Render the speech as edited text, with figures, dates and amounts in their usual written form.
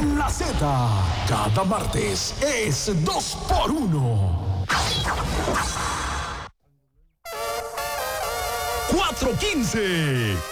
en la Z. Cada martes es 2x1. 4:15.